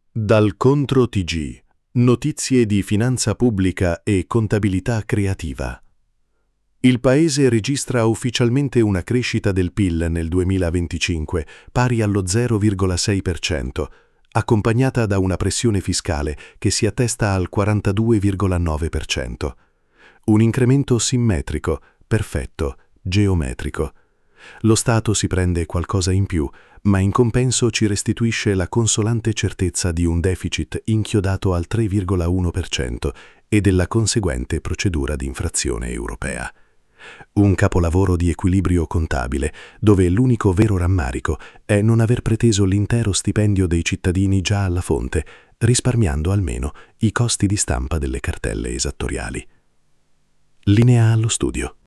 Dal Contro TG. Notizie di finanza pubblica e contabilità creativa. Il Paese registra ufficialmente una crescita del PIL nel 2025 pari allo 0,6%, accompagnata da una pressione fiscale che si attesta al 42,9%. Un incremento simmetrico, perfetto, geometrico. Lo Stato si prende qualcosa in più, ma in compenso ci restituisce la consolante certezza di un deficit inchiodato al 3,1% e della conseguente procedura di infrazione europea. Un capolavoro di equilibrio contabile, dove l'unico vero rammarico è non aver preteso l'intero stipendio dei cittadini già alla fonte, risparmiando almeno i costi di stampa delle cartelle esattoriali. Linea allo studio.